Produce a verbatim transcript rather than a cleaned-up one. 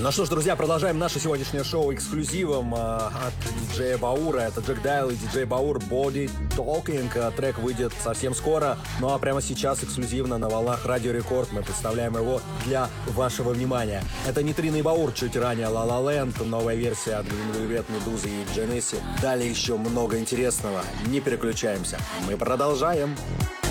Ну что ж, друзья, продолжаем наше сегодняшнее шоу эксклюзивом э, от диджея Баура. Это Джек Дайл и диджей Баур Body Talking. Э, трек выйдет совсем скоро. Ну а прямо сейчас эксклюзивно на волнах Радио Рекорд мы представляем его для вашего внимания. Это Нейтрино и Баур, чуть ранее La La Land, новая версия от Velvet, Медузы и Дженесси. Далее еще много интересного. Не переключаемся. Мы продолжаем.